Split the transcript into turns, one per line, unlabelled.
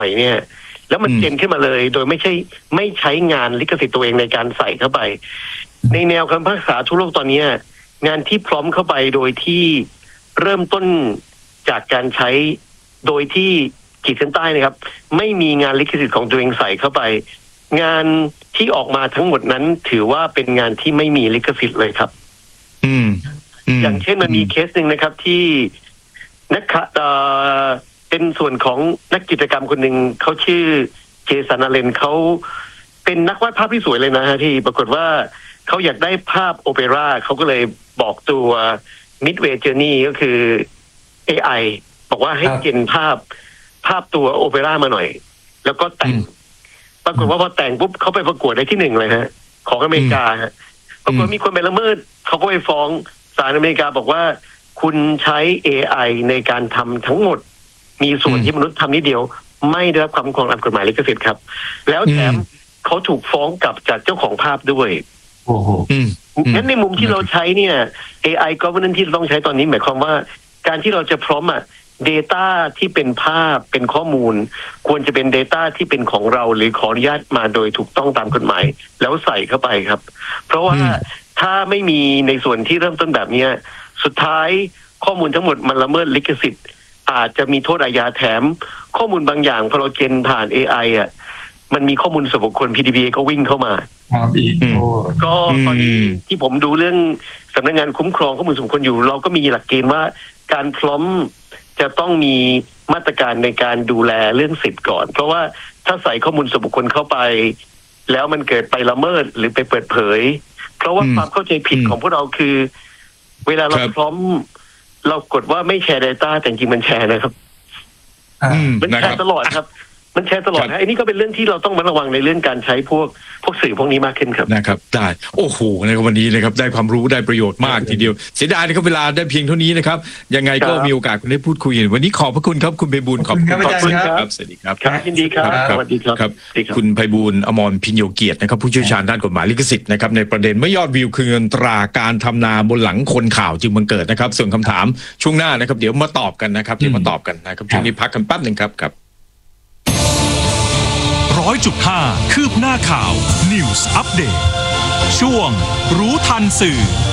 ม่เนี่ยแล้วมันเจนขึ้นมาเลยโดยไม่ใช้งานลิขสิทธิ์ตัวเองในการใส่เข้าไปในแนวคำพิพากษาทั่วโลกตอนนี้งานที่พร้อมเข้าไปโดยที่เริ่มต้นจากการใช้โดยที่ขีดเส้นใต้นะครับไม่มีงานลิขสิทธิ์ของตัวเองใส่เข้าไปงานที่ออกมาทั้งหมดนั้นถือว่าเป็นงานที่ไม่มีลิขสิทธิ์เลยครับอย่างเช่นมันมีเคสหนึ่งนะครับที่เป็นส่วนของนักกิจกรรมคนหนึ่งเขาชื่อเจสัน อเลนเขาเป็นนักวาดภาพที่สวยเลยนะฮะที่ปรากฏว่าเขาอยากได้ภาพโอเปร่าเขาก็เลยบอกตัว Midway Journey ก็คือ AI บอกว่าให้เจนภาพตัวโอเปร่ามาหน่อยแล้วก็แต่งปรากฏว่าพอแต่งปุ๊บเขาไปประกวดได้ที่ 1เลยฮะของอเมริกาฮะปรากฏมีคนไปละเมิดเขาก็ไปฟ้องศาลอเมริกาบอกว่าคุณใช้ AI ในการทำทั้งหมดมีส่วนที่มนุษย์ทำนิดเดียวไม่ได้รับความคุ้มครองตามกฎหมายลิขสิทธิ์ครับแล้วแถมเขาถูกฟ้องกลับจากเจ้าของภาพด้วยโอ้โหงั้นในมุมที่เราใช้เนี่ย AI governance ที่เราต้องใช้ตอนนี้หมายความว่าการที่เราจะพร้อมdata ที่เป็นภาพเป็นข้อมูลควรจะเป็น data ที่เป็นของเราหรือขออนุญาตมาโดยถูกต้องตามกฎหมายแล้วใส่เข้าไปครับเพราะว่าถ้าไม่มีในส่วนที่เริ่มต้นแบบนี้สุดท้ายข้อมูลทั้งหมดมันละเมิดลิขสิทธิ์อาจจะมีโทษอาญาแถมข้อมูลบางอย่างพอเราเจนผ่าน AI มันมีข้อมูลส่วนบุคคล PDPA ก็วิ่งเข้ามาก็ตอนนี้ที่ผมดูเรื่องสำนักงานคุ้มครองข้อมูลส่วนบุคคลอยู่เราก็มีหลักเกณฑ์ว่าการพร้อมจะต้องมีมาตรการในการดูแลเรื่องสิทธิ์ก่อนเพราะว่าถ้าใส่ข้อมูลส่วนบุคคลเข้าไปแล้วมันเกิดไปละเมิดหรือไปเปิดเผยเพราะว่าความเข้าใจผิดของพวกเราคือเวลาเราพร้อมเรากดว่าไม่แชร์ data แต่จริงมันแชร์นะครับมันแชร์ตลอดครับมันแชร์ตลอดนะไอ้นี่ก็เป็นเรื่องที่เราต้องระวังในเรื่องการใช้พวกสื่อพวกนี้มากขึ้นครับ
นะครับได้โอ้โหในวันนี้นะครับได้ความรู้ได้ประโยชน์มากทีเดียวเสียดายนะครับเวลาได้เพียงเท่านี้นะครับยังไงก็มีโอกาสคุณได้พูดคุยวันนี้ขอบพระคุณครับคุณไพบูลย์ขอบคุณครับสวัสดีครับ
ยินดีครับสวัสดีครับ
คุณไพบูลย์ อมรพิญโยเกียรตินะครับผู้เชี่ยวชาญด้านกฎหมายลิขสิทธิ์นะครับในประเด็นไม่ยอดวิวคือเงินตราการทำนาบนหลังคนข่าวจึงบังเกิดนะครับส่วนคำถามช่วงหน้านะครับเดี๋ยวมาตอบกันนะครับช่วงนี้พักกันแป๊บนึงครับ
100.5 คืบหน้าข่าว News Update ช่วงรู้ทันสื่อ